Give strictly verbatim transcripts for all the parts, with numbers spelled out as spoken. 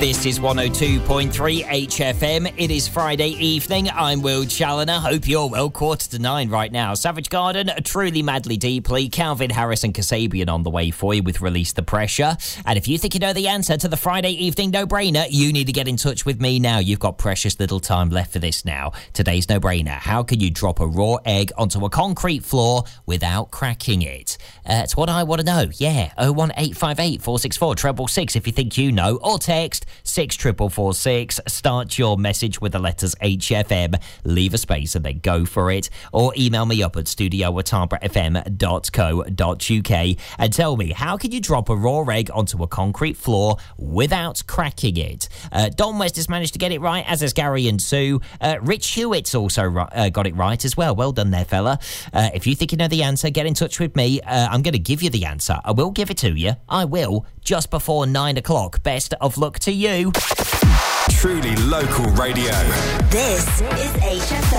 This is one oh two point three H F M. It is Friday evening. I'm Will Challoner. Hope you're well. Quarter to nine right now. Savage Garden, Truly Madly Deeply, Calvin Harris and Kasabian on the way for you with Release the Pressure. And if you think you know the answer to the Friday evening no-brainer, you need to get in touch with me now. You've got precious little time left for this now. Today's no-brainer. How can you drop a raw egg onto a concrete floor without cracking it? Uh, it's what I want to know. Yeah, oh one eight five eight, four six four, six six six if you think you know. Or text six four four four six. Start your message with the letters H F M. Leave a space and then go for it. Or email me up at studio at harbour f m dot co dot uk and tell me, how can you drop a raw egg onto a concrete floor without cracking it? Uh, Don West has managed to get it right, as has Gary and Sue. Uh, Rich Hewitt's also uh, got it right as well. Well done there, fella. Uh, if you think you know the answer, get in touch with me. Uh, I'm going to give you the answer. I will give it to you. I will. Just before nine o'clock. Best of luck to you. Truly local radio. This is H F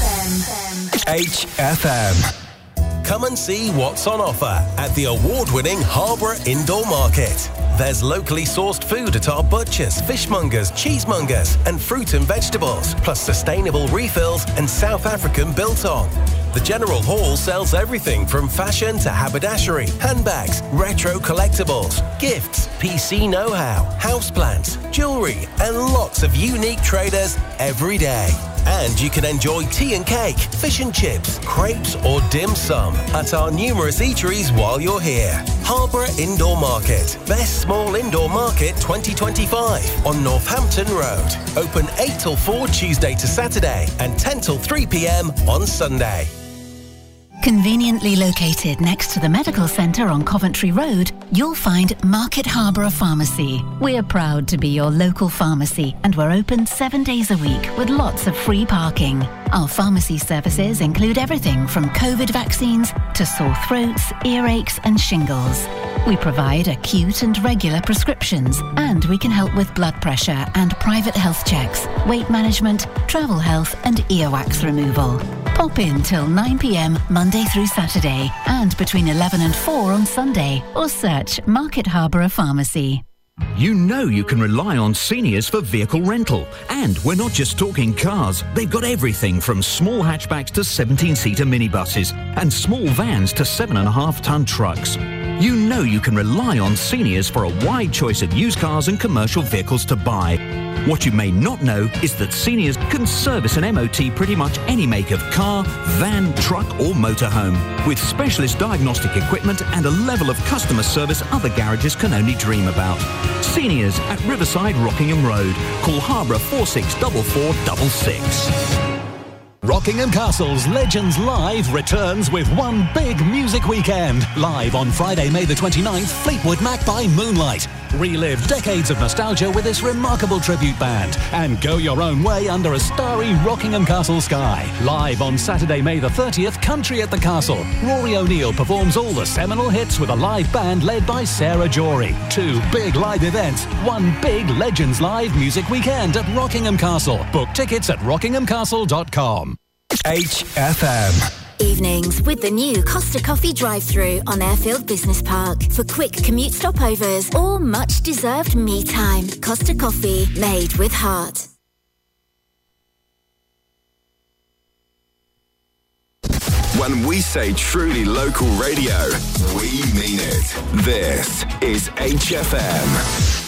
M. H F M. Come and see what's on offer at the award-winning Harborough Indoor Market. There's locally sourced food at our butchers, fishmongers, cheesemongers and fruit and vegetables, plus sustainable refills and South African biltong. The General Hall sells everything from fashion to haberdashery, handbags, retro collectibles, gifts, P C know-how, houseplants, jewellery and lots of unique traders every day. And you can enjoy tea and cake, fish and chips, crepes or dim sum at our numerous eateries while you're here. Harborough Indoor Market, Best Small Indoor Market twenty twenty-five on Northampton Road. Open eight till four Tuesday to Saturday and ten till three p m on Sunday. Conveniently located next to the medical centre on Coventry Road, you'll find Market Harborough Pharmacy. We're proud to be your local pharmacy and we're open seven days a week with lots of free parking. Our pharmacy services include everything from COVID vaccines to sore throats, earaches and shingles. We provide acute and regular prescriptions, and we can help with blood pressure and private health checks, weight management, travel health and earwax removal. Pop in till nine p m Monday through Saturday and between eleven and four on Sunday, or search Market Harborough Pharmacy. You know you can rely on Seniors for vehicle rental. And we're not just talking cars. They've got everything from small hatchbacks to seventeen-seater minibuses and small vans to seven and a half ton trucks. You know you can rely on Seniors for a wide choice of used cars and commercial vehicles to buy. What you may not know is that Seniors can service an M O T pretty much any make of car, van, truck or motorhome, with specialist diagnostic equipment and a level of customer service other garages can only dream about. Seniors at Riverside Rockingham Road. Call Harborough four six four four six six. Rockingham Castle's Legends Live returns with one big music weekend. Live on Friday, May the twenty-ninth, Fleetwood Mac by Moonlight. Relive decades of nostalgia with this remarkable tribute band and go your own way under a starry Rockingham Castle sky. Live on Saturday, May the thirtieth, Country at the Castle. Rory O'Neill performs all the seminal hits with a live band led by Sarah Jory. Two big live events, one big Legends Live music weekend at Rockingham Castle. Book tickets at rockingham castle dot com. H F M. Evenings with the new Costa Coffee drive-thru on Airfield Business Park for quick commute stopovers or much-deserved me time. Costa Coffee, made with heart. When we say truly local radio, we mean it. This is H F M.